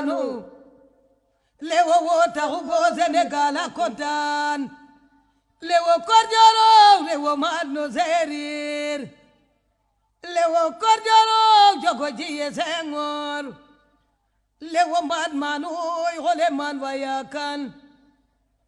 manu lewo wo taxu bo Sénégal a kontaan lewo kor jorow lewo maad no seereer lewo kor jorow jogo jiye Senghor lewo maad manoy xole man fa yakan